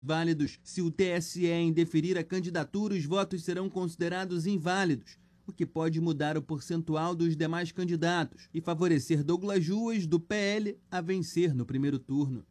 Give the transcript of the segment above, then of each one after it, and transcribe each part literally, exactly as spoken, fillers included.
válidos. Se o T S E indeferir a candidatura, os votos serão considerados inválidos, o que pode mudar o percentual dos demais candidatos e favorecer Douglas Ruas, do P L, a vencer no primeiro turno.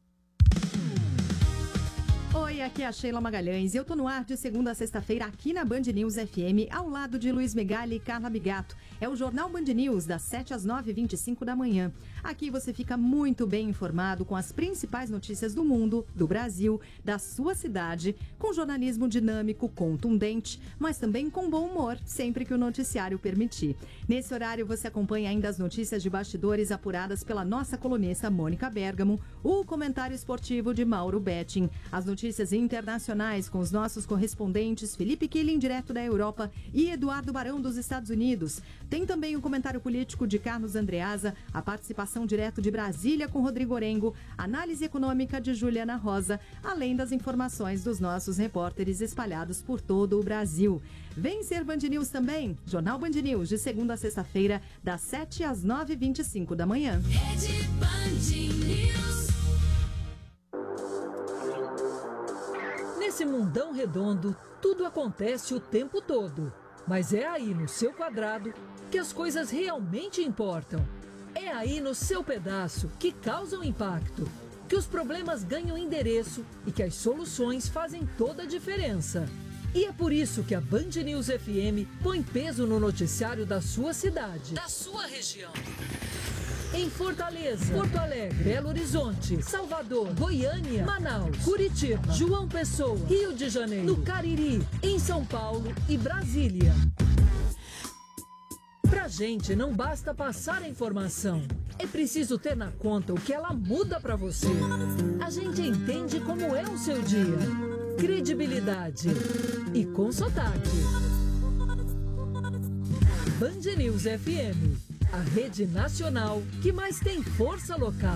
Oi, aqui é a Sheila Magalhães e eu tô no ar de segunda a sexta-feira aqui na Band News F M, ao lado de Luiz Megali e Carla Bigato. É o Jornal Band News, das sete às nove e vinte e cinco da manhã. Aqui você fica muito bem informado com as principais notícias do mundo, do Brasil, da sua cidade, com jornalismo dinâmico, contundente, mas também com bom humor, sempre que o noticiário permitir. Nesse horário você acompanha ainda as notícias de bastidores apuradas pela nossa colunista Mônica Bergamo, o comentário esportivo de Mauro Betting, as notícias internacionais com os nossos correspondentes Felipe Killing, direto da Europa, e Eduardo Barão, dos Estados Unidos. Tem também o comentário político de Carlos Andreasa, a participação direto de Brasília com Rodrigo Orengo, análise econômica de Juliana Rosa, além das informações dos nossos repórteres espalhados por todo o Brasil. Vem ser Band News também, Jornal Band News, de segunda a sexta-feira, das sete às nove e vinte e cinco da manhã. Rede Band News. Nesse mundão redondo, tudo acontece o tempo todo. Mas é aí no seu quadrado que as coisas realmente importam. É aí no seu pedaço que causam impacto, que os problemas ganham endereço e que as soluções fazem toda a diferença. E é por isso que a Band News F M põe peso no noticiário da sua cidade, da sua região. Em Fortaleza, Porto Alegre, Belo Horizonte, Salvador, Goiânia, Manaus, Curitiba, João Pessoa, Rio de Janeiro, no Cariri, em São Paulo e Brasília. Pra gente não basta passar a informação, é preciso ter na conta o que ela muda pra você. A gente entende como é o seu dia, credibilidade e com sotaque. Band News F M, a rede nacional que mais tem força local.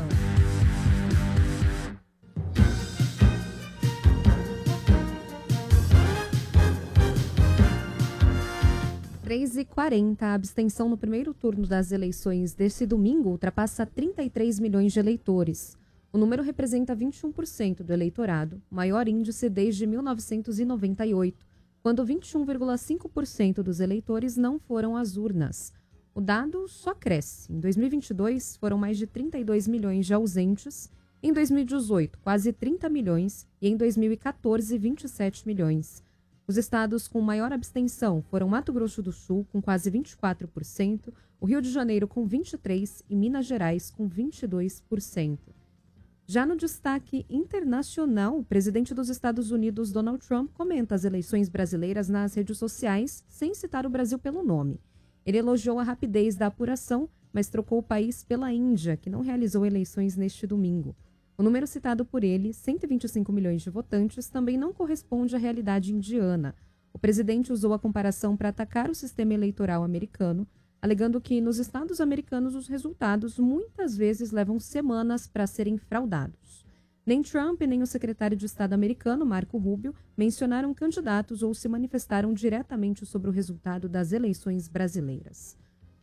três e quarenta, a abstenção no primeiro turno das eleições deste domingo ultrapassa trinta e três milhões de eleitores. O número representa vinte e um por cento do eleitorado, maior índice desde mil novecentos e noventa e oito, quando vinte e um vírgula cinco por cento dos eleitores não foram às urnas. O dado só cresce. Em dois mil e vinte e dois, foram mais de trinta e dois milhões de ausentes, em dois mil e dezoito, quase trinta milhões e em dois mil e quatorze, vinte e sete milhões. Os estados com maior abstenção foram Mato Grosso do Sul, com quase vinte e quatro por cento, o Rio de Janeiro com vinte e três por cento e Minas Gerais com vinte e dois por cento. Já no destaque internacional, o presidente dos Estados Unidos, Donald Trump, comenta as eleições brasileiras nas redes sociais, sem citar o Brasil pelo nome. Ele elogiou a rapidez da apuração, mas trocou o país pela Índia, que não realizou eleições neste domingo. O número citado por ele, cento e vinte e cinco milhões de votantes, também não corresponde à realidade indiana. O presidente usou a comparação para atacar o sistema eleitoral americano, alegando que nos estados americanos os resultados muitas vezes levam semanas para serem fraudados. Nem Trump nem o secretário de Estado americano, Marco Rubio, mencionaram candidatos ou se manifestaram diretamente sobre o resultado das eleições brasileiras.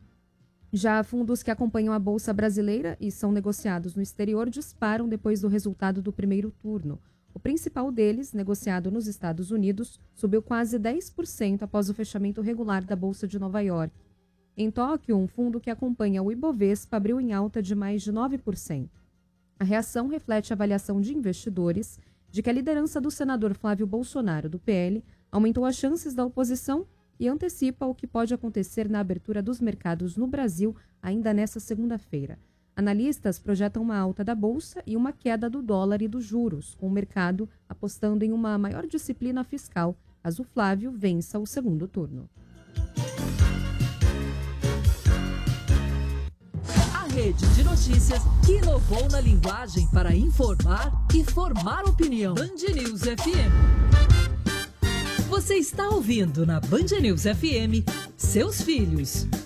Já fundos que acompanham a Bolsa Brasileira e são negociados no exterior disparam depois do resultado do primeiro turno. O principal deles, negociado nos Estados Unidos, subiu quase dez por cento após o fechamento regular da Bolsa de Nova York. Em Tóquio, um fundo que acompanha o Ibovespa abriu em alta de mais de nove por cento. A reação reflete a avaliação de investidores de que a liderança do senador Flávio Bolsonaro, do P L, aumentou as chances da oposição e antecipa o que pode acontecer na abertura dos mercados no Brasil ainda nesta segunda-feira. Analistas projetam uma alta da Bolsa e uma queda do dólar e dos juros, com o mercado apostando em uma maior disciplina fiscal, caso Flávio vença o segundo turno. A rede de notícias que inovou na linguagem para informar e formar opinião. Band News F M. Você está ouvindo na Band News F M, Seus Filhos.